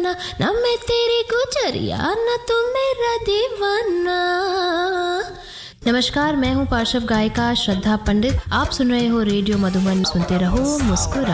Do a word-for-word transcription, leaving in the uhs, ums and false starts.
दीवाना, ना मैं तेरी गुजरिया, ना तू मेरा दीवाना। नमस्कार, मैं हूँ पार्श्व गायिका श्रद्धा पंडित। आप सुन रहे हो रेडियो मधुबन। सुनते रहो, मुस्कुरा